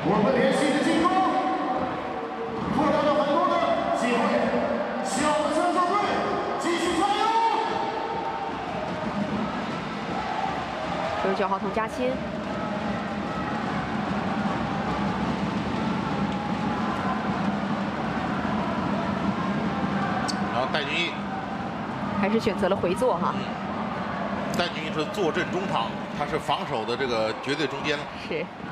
我们连续的进攻，获得了很多的机会，希望我们三球队继续加油。 99号童佳欣。 然后戴俊毅还是选择了回坐哈。 戴俊毅是坐镇中场，他是防守的这个绝对中间了。 是。